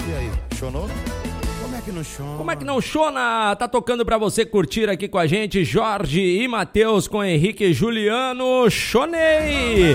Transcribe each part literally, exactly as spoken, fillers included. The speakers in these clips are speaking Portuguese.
E aí, chonou? Como é que não chona? Como é que não chona? Tá tocando pra você curtir aqui com a gente, Jorge e Matheus com Henrique e Juliano. Chonei!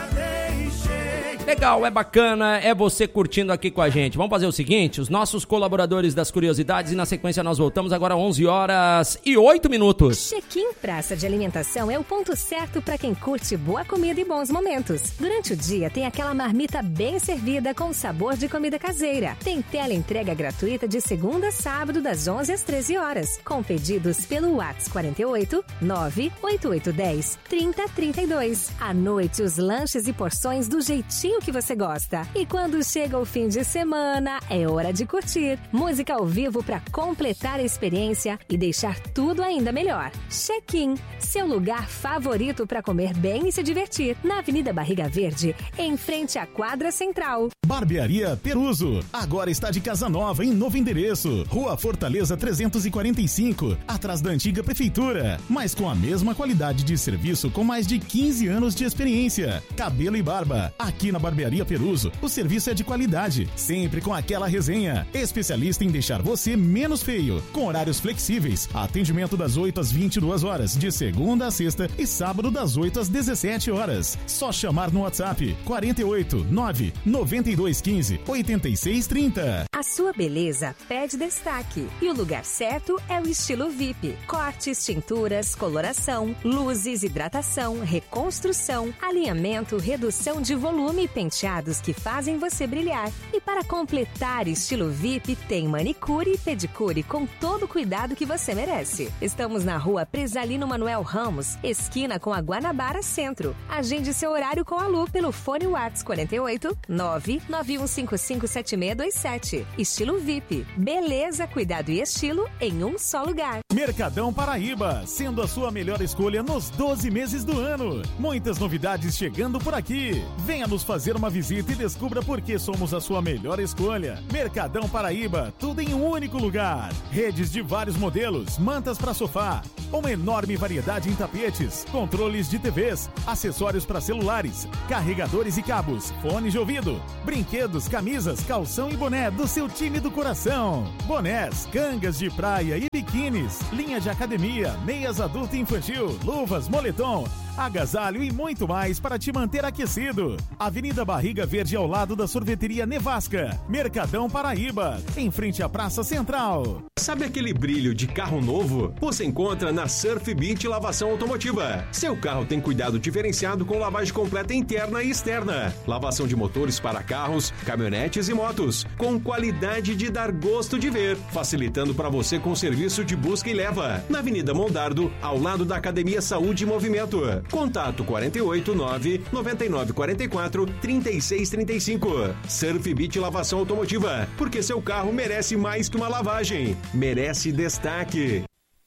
Legal, é bacana, é você curtindo aqui com a gente. Vamos fazer o seguinte, os nossos colaboradores das curiosidades e na sequência nós voltamos agora às onze horas e oito minutos. Check-in Praça de Alimentação é o ponto certo para quem curte boa comida e bons momentos. Durante o dia tem aquela marmita bem servida com sabor de comida caseira. Tem teleentrega gratuita de segunda a sábado das onze às treze horas. Com pedidos pelo WhatsApp quarenta e oito, nove oito oito um zero, trinta, trinta e dois. À noite os lanches e porções do jeitinho que você gosta. E quando chega o fim de semana, é hora de curtir. Música ao vivo para completar a experiência e deixar tudo ainda melhor. Check-in, seu lugar favorito para comer bem e se divertir. Na Avenida Barriga Verde, em frente à quadra central. Barbearia Peruso, agora está de casa nova em novo endereço. Rua Fortaleza trezentos e quarenta e cinco, atrás da antiga prefeitura. Mas com a mesma qualidade de serviço com mais de quinze anos de experiência. Cabelo e barba, aqui na Barbearia Peruso, o serviço é de qualidade, sempre com aquela resenha. Especialista em deixar você menos feio, com horários flexíveis, atendimento das oito às vinte e duas horas, de segunda a sexta e sábado das oito às dezessete horas. Só chamar no WhatsApp quarenta e oito, nove, noventa e dois, quinze, oitenta e seis, trinta. A sua beleza pede destaque e o lugar certo é o estilo V I P. Cortes, tinturas, coloração, luzes, hidratação, reconstrução, alinhamento, redução de volume e penteados que fazem você brilhar. E para completar estilo V I P, tem manicure e pedicure com todo o cuidado que você merece. Estamos na rua Presalino Manuel Ramos, esquina com a Guanabara Centro. Agende seu horário com a Lu pelo fone WhatsApp quarenta e oito, nove nove um cinco cinco sete seis dois sete. Estilo V I P. Beleza, cuidado e estilo em um só lugar. Mercadão Paraíba, sendo a sua melhor escolha nos doze meses do ano. Muitas novidades chegando por aqui. Venha nos fazer uma visita e descubra por que somos a sua melhor escolha. Mercadão Paraíba, tudo em um único lugar. Redes de vários modelos, mantas para sofá, uma enorme variedade em tapetes, controles de T Vs, acessórios para celulares, carregadores e cabos, fones de ouvido, brinquedos, camisas, calção e boné do seu time do coração. Bonés, cangas de praia e biquínis, linha de academia, meias adulto e infantil, luvas, moletom, agasalho e muito mais para te manter aquecido. Avenida Barriga Verde ao lado da sorveteria Nevasca. Mercadão Paraíba, em frente à Praça Central. Sabe aquele brilho de carro novo? Você encontra na Surf Beach Lavação Automotiva. Seu carro tem cuidado diferenciado com lavagem completa interna e externa. Lavação de motores para carros, caminhonetes e motos, com qualidade de dar gosto de ver, facilitando para você com serviço de busca e leva. Na Avenida Mondardo, ao lado da Academia Saúde e Movimento. Contato quarenta e oito, nove, noventa e nove, quarenta e quatro, trinta e seis, trinta e cinco. Surf Beach Lavação Automotiva, porque seu carro merece mais que uma lavagem. Merece destaque.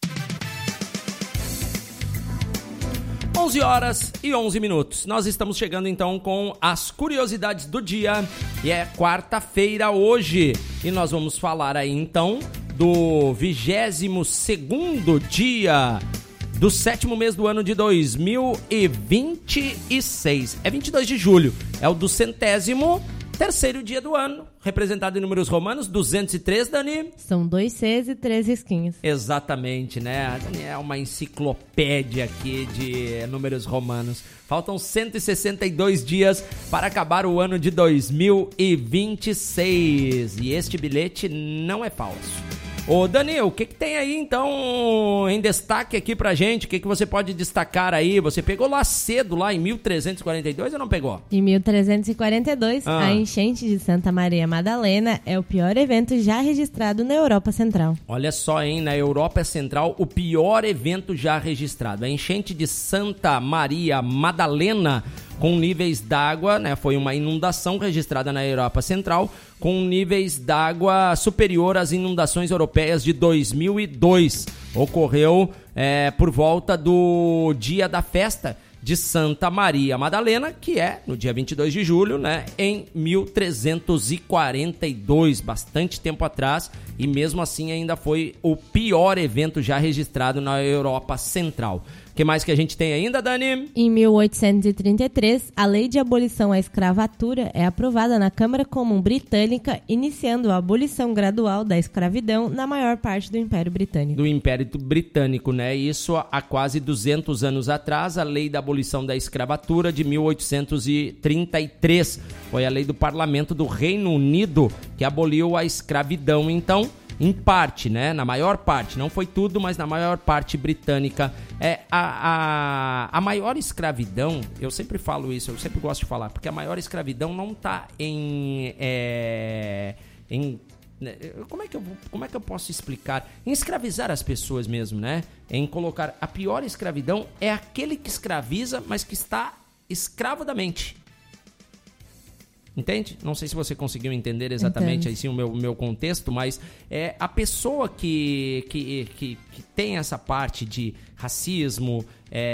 onze horas e onze minutos. Nós estamos chegando então com as curiosidades do dia. E é quarta-feira hoje. E nós vamos falar aí então do vigésimo segundo dia do sétimo mês do ano de dois mil e vinte e seis. É vinte e dois de julho. É o do centésimo terceiro dia do ano, representado em números romanos, duzentos e três, Dani? São dois Cs e três risquinhos. Exatamente, né? A Dani é uma enciclopédia aqui de números romanos. Faltam cento e sessenta e dois dias para acabar o ano de dois mil e vinte e seis. E este bilhete não é falso. Ô, Dani, o que que tem aí, então, em destaque aqui pra gente? O que que você pode destacar aí? Você pegou lá cedo, lá em mil trezentos e quarenta e dois, ou não pegou? Em mil trezentos e quarenta e dois, ah. a enchente de Santa Maria Madalena é o pior evento já registrado na Europa Central. Olha só, hein, na Europa Central, o pior evento já registrado. A enchente de Santa Maria Madalena, com níveis d'água, né, foi uma inundação registrada na Europa Central, com níveis d'água superior às inundações europeias de dois mil e dois. Ocorreu é, por volta do dia da festa de Santa Maria Madalena, que é no dia vinte e dois de julho, né, em mil trezentos e quarenta e dois, bastante tempo atrás, e mesmo assim ainda foi o pior evento já registrado na Europa Central. O que mais que a gente tem ainda, Dani? Em mil oitocentos e trinta e três, a Lei de Abolição à Escravatura é aprovada na Câmara Comum Britânica, iniciando a abolição gradual da escravidão na maior parte do Império Britânico. Do Império Britânico, né? Isso há quase duzentos anos atrás, a Lei da Abolição da Escravatura de mil oitocentos e trinta e três. Foi a lei do Parlamento do Reino Unido que aboliu a escravidão, então, em parte, né? Na maior parte, não foi tudo, mas na maior parte britânica. É, a, a, a maior escravidão, eu sempre falo isso, eu sempre gosto de falar, porque a maior escravidão não está em... É, em Como é, que eu, como é que eu posso explicar? Em escravizar as pessoas mesmo, né? Em colocar... A pior escravidão é aquele que escraviza, mas que está escravo da mente. Entende? Não sei se você conseguiu entender exatamente assim, o, meu, o meu contexto, mas é a pessoa que, que, que, que tem essa parte de racismo,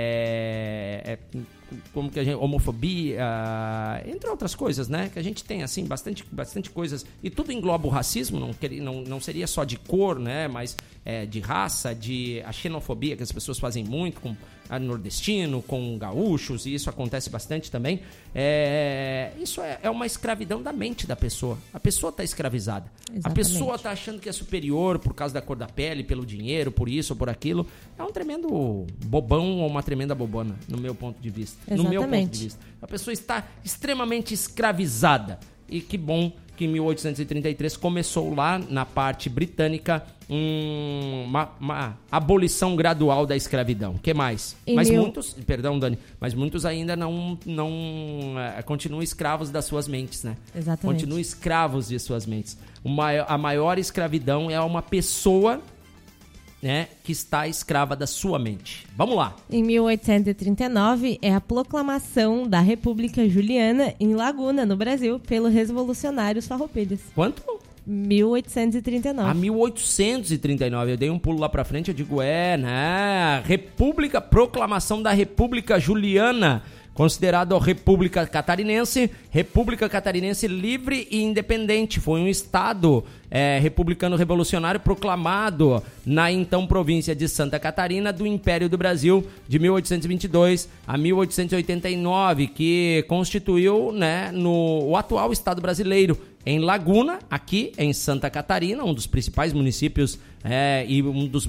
é, é, como que a gente, homofobia, entre outras coisas, né? Que a gente tem, assim, bastante, bastante coisas. E tudo engloba o racismo, não, não, não seria só de cor, né? Mas é, de raça, de a xenofobia, que as pessoas fazem muito com a nordestino, com gaúchos, e isso acontece bastante também. É, isso é, é uma escravidão da mente da pessoa. A pessoa está escravizada. Exatamente. A pessoa está achando que é superior por causa da cor da pele, pelo dinheiro, por isso ou por aquilo. É um tremendo bobão ou uma tremenda bobona, no meu ponto de vista. Exatamente. No meu ponto de vista. A pessoa está extremamente escravizada. E que bom que em mil oitocentos e trinta e três começou lá na parte britânica um, uma, uma abolição gradual da escravidão. O que mais? Em mas mil... muitos, perdão, Dani, mas muitos ainda não, não é, continuam escravos das suas mentes, né? Exatamente. Continuam escravos de suas mentes. Uma, a maior escravidão é uma pessoa, né, que está escrava da sua mente. Vamos lá. Em mil oitocentos e trinta e nove é a proclamação da República Juliana em Laguna, no Brasil, pelos revolucionários farroupilhas. Quanto? mil oitocentos e trinta e nove. A mil oitocentos e trinta e nove. Eu dei um pulo lá pra frente, eu digo, é, né? República, proclamação da República Juliana, considerado a República Catarinense, República Catarinense livre e independente. Foi um estado é, republicano revolucionário proclamado na então província de Santa Catarina do Império do Brasil de mil oitocentos e vinte e dois a mil oitocentos e oitenta e nove, que constituiu, né, no, o atual estado brasileiro. Em Laguna, aqui em Santa Catarina, um dos principais municípios é, e um dos